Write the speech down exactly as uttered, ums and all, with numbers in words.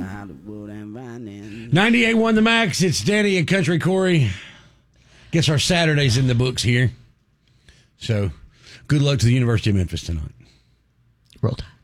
ninety-eight one The Max. It's Danny and Country Corey. Guess our Saturday's in the books here. So, good luck to the University of Memphis tonight. Roll Tide.